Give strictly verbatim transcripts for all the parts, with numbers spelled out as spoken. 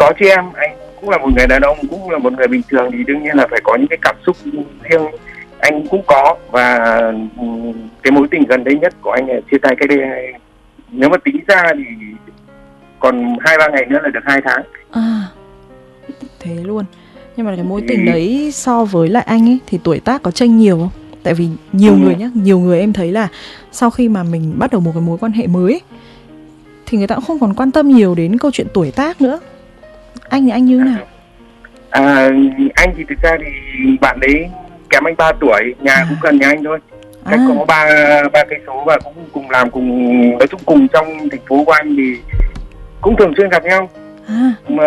có chứ em, anh cũng là một người đàn ông, cũng là một người bình thường thì đương nhiên là phải có những cái cảm xúc riêng, anh cũng có. Và cái mối tình gần đây nhất của anh là chia tay cái đây, nếu mà tính ra thì còn hai ba ngày nữa là được hai tháng. À, thế luôn. Nhưng mà cái mối tình đấy so với lại anh ấy thì tuổi tác có chênh nhiều không? Tại vì nhiều ừ. người nhá, nhiều người em thấy là sau khi mà mình bắt đầu một cái mối quan hệ mới ấy, thì người ta cũng không còn quan tâm nhiều đến câu chuyện tuổi tác nữa. Anh thì anh như thế nào? À, anh thì thực ra thì bạn đấy kém anh ba tuổi, nhà à. cũng gần nhà anh thôi. Cách à. có ba ba cây số và cũng cùng làm cùng, nói chung cùng trong thành phố của anh thì cũng thường xuyên gặp nhau. À. Mà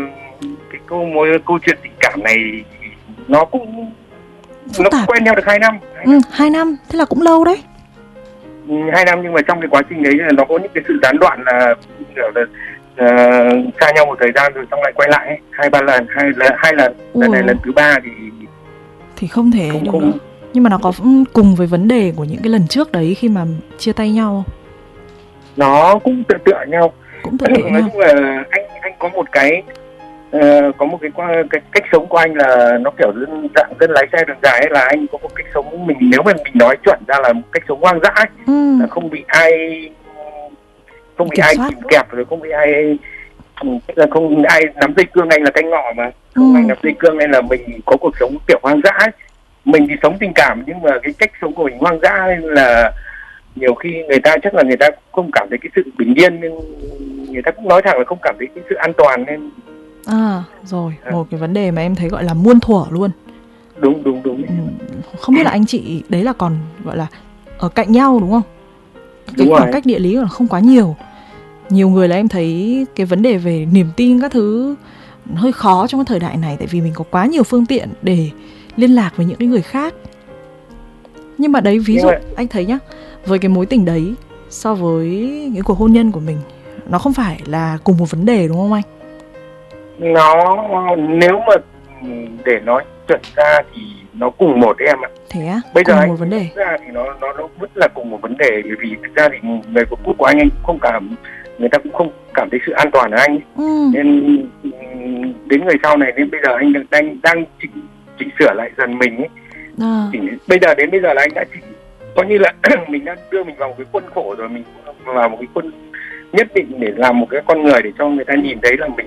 cái câu mối câu chuyện tình cảm này nó cũng Phức nó cũng quen nhau được hai năm. Ừ, hai năm, thế là cũng lâu đấy. Ừ, hai năm nhưng mà trong cái quá trình đấy là nó có những cái sự gián đoạn là kiểu là uh, xa nhau một thời gian rồi xong lại quay lại ấy. hai ba lần, hai lần, hai lần, Ủa. lần này lần thứ ba thì thì không thể không, được không. nữa. Nhưng mà nó có cùng với vấn đề của những cái lần trước đấy khi mà chia tay nhau không? Nó cũng tựa tựa nhau. Cũng tựa tựa nói nhau. chung là anh anh có một cái uh, có một cái, cái cách sống của anh là nó kiểu dân dạng dân lái xe đường dài ấy, là anh có một cách sống mình, nếu mà mình nói chuẩn ra là một cách sống hoang dã ấy, ừ. là không bị ai không bị Kiểm ai kìm kẹp, rồi không bị ai là không ai nắm dây cương anh là canh ngọ mà không ừ. ai nắm dây cương nên là mình có cuộc sống kiểu hoang dã ấy. Mình thì sống tình cảm nhưng mà cái cách sống của mình hoang dã nên là nhiều khi người ta chắc là người ta không cảm thấy cái sự bình yên, nên người ta cũng nói thẳng là không cảm thấy cái sự an toàn nên. À rồi, à. một cái vấn đề mà em thấy gọi là muôn thuở luôn. Đúng đúng đúng. Ừ. Không biết là anh chị đấy là còn gọi là ở cạnh nhau đúng không? Cái đúng khoảng rồi. cách địa lý là không quá nhiều. Nhiều người là em thấy cái vấn đề về niềm tin các thứ hơi khó trong cái thời đại này, tại vì mình có quá nhiều phương tiện để liên lạc với những cái người khác. Nhưng mà đấy, ví dụ mà... anh thấy nhá, với cái mối tình đấy so với cái cuộc hôn nhân của mình, nó không phải là cùng một vấn đề đúng không anh? Nó nếu mà để nói chuẩn ra thì nó cùng một em ạ. Thế á? Bây cùng giờ một anh vấn đề ra thì nó nó nó vẫn là cùng một vấn đề, bởi vì thực ra thì người của cũ của anh anh cũng không cảm, người ta cũng không cảm thấy sự an toàn ở anh ấy. Ừ. Nên đến người sau này đến bây giờ anh đang đang chỉnh, chỉnh sửa lại dần mình ấy. À. Chỉnh, bây giờ đến bây giờ là anh đã chỉnh, coi như là mình đã đưa mình vào một cái khuôn khổ rồi, mình vào một cái khuôn nhất định để làm một cái con người để cho người ta nhìn thấy là mình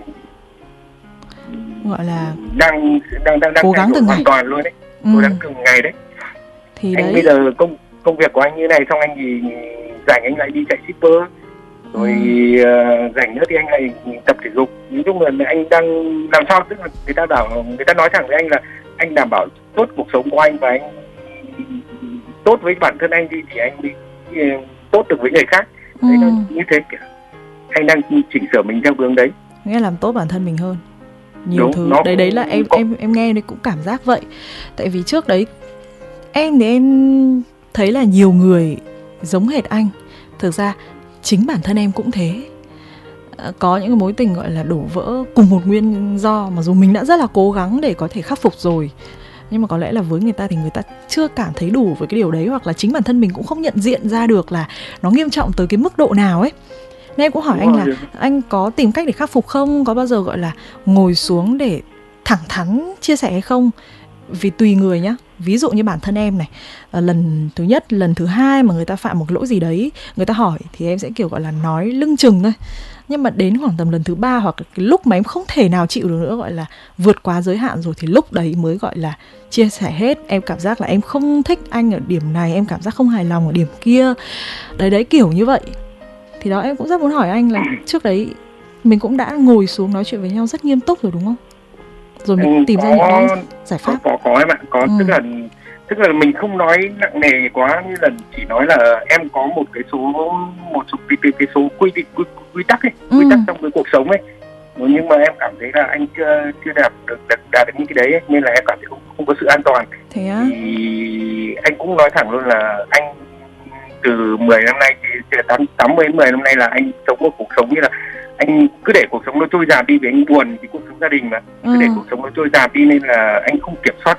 gọi là đang đang đang đang cố gắng từng ngày hoàn toàn luôn đấy, ừ. cố gắng từng ngày đấy. Thì anh đấy. Bây giờ công công việc của anh như này, xong anh thì rảnh anh lại đi chạy shipper, rồi ừ. uh, rảnh nữa thì anh lại tập thể dục. Nói chung là anh đang làm sao, tức là người ta bảo, người ta nói thẳng với anh là anh đảm bảo tốt cuộc sống của anh và anh tốt với bản thân anh đi thì anh đi uh, tốt được với người khác. Ừ. Đấy, nó như thế kìa. Anh đang chỉnh sửa mình theo hướng đấy, nghĩa làm tốt bản thân mình hơn nhiều Đúng, thứ đấy. Đấy là em có... em em nghe đấy cũng cảm giác vậy. Tại vì trước đấy em thì em thấy là nhiều người giống hệt anh. Thực ra chính bản thân em cũng thế. Có những cái mối tình gọi là đổ vỡ cùng một nguyên do, mà dù mình đã rất là cố gắng để có thể khắc phục rồi, nhưng mà có lẽ là với người ta thì người ta chưa cảm thấy đủ với cái điều đấy, hoặc là chính bản thân mình cũng không nhận diện ra được là nó nghiêm trọng tới cái mức độ nào ấy. Nên em cũng hỏi anh là anh có tìm cách để khắc phục không? Có bao giờ gọi là ngồi xuống để thẳng thắn chia sẻ hay không? Vì tùy người nhá. Ví dụ như bản thân em này, lần thứ nhất, lần thứ hai mà người ta phạm một lỗi gì đấy, người ta hỏi thì em sẽ kiểu gọi là nói lưng chừng thôi. Nhưng mà đến khoảng tầm lần thứ ba, hoặc cái lúc mà em không thể nào chịu được nữa, gọi là vượt quá giới hạn rồi, thì lúc đấy mới gọi là chia sẻ hết. Em cảm giác là em không thích anh ở điểm này, em cảm giác không hài lòng ở điểm kia. Đấy đấy, kiểu như vậy. Thì đó, em cũng rất muốn hỏi anh là trước đấy mình cũng đã ngồi xuống nói chuyện với nhau rất nghiêm túc rồi đúng không? Rồi mình ừ, tìm có, ra những cái giải pháp. Có, có, có em ạ, có. Ừ. Tức là tức là mình không nói nặng nề quá, như là chỉ nói là em có một cái số một số cái, cái, cái số quy định quy, quy tắc ấy, ừ. quy tắc trong cái cuộc sống ấy. Nhưng mà em cảm thấy là anh chưa chưa đạt được đạt, đạt được những cái đấy ấy, nên là em cảm thấy không không có sự an toàn. Thế á? Thì anh cũng nói thẳng luôn là anh từ mười năm nay thì tám mươi đến mười năm nay là anh sống một cuộc sống như là anh cứ để cuộc sống nó trôi dạt đi vì anh buồn vì cuộc sống gia đình mà, cứ ừ. để cuộc sống nó trôi dạt đi nên là anh không kiểm soát